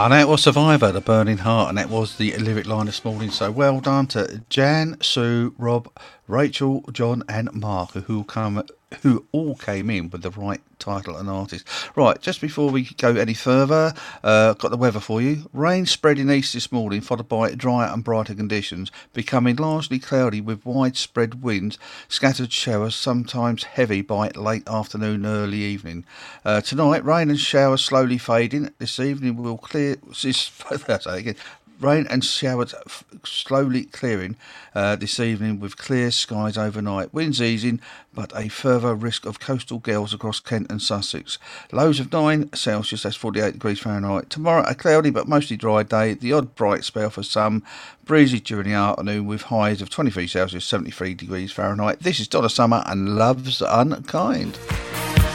And that was Survivor, The Burning Heart, and that was the lyric line this morning. So well done to Jan, Sue, Rob, Rachel, John, and Mark, who all came in with the right title and artist. Right, just before we go any further, got the weather for you. Rain spreading east this morning, followed by drier and brighter conditions, becoming largely cloudy with widespread winds, scattered showers, sometimes heavy by late afternoon, early evening. Tonight, rain and showers slowly fading. This evening will clear. Rain and showers slowly clearing this evening with clear skies overnight. Winds easing, but a further risk of coastal gales across Kent and Sussex. Lows of 9 Celsius, that's 48 degrees Fahrenheit. Tomorrow, a cloudy but mostly dry day. The odd bright spell for some. Breezy during the afternoon with highs of 23 Celsius, 73 degrees Fahrenheit. This is Donna Summer and Love's Unkind.